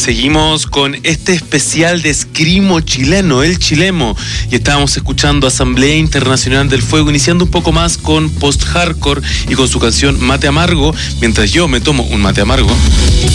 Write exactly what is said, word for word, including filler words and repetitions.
Seguimos con este especial de escrimo chileno, el chilemo, y estábamos escuchando Asamblea Internacional del Fuego, iniciando un poco más con post-hardcore y con su canción Mate Amargo, mientras yo me tomo un mate amargo.